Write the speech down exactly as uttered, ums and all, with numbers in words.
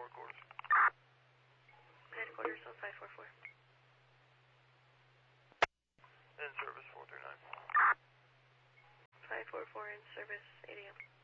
headquarters. Headquarters on five four four. In service four three nine. five four four in service, eight A M